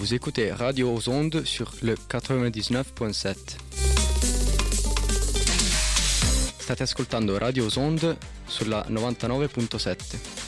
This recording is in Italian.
Vous écoutez Radio aux Ondes sur le 99.7. State ascoltando Radio aux Ondes sulla 99.7.